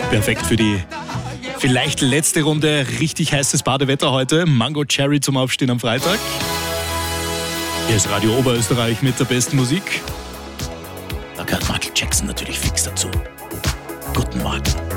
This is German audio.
Perfekt für die vielleicht letzte Runde. Richtig heißes Badewetter heute. Mango Cherry zum Aufstehen am Freitag. Hier ist Radio Oberösterreich mit der besten Musik. Da gehört Michael Jackson natürlich fix dazu. Guten Morgen.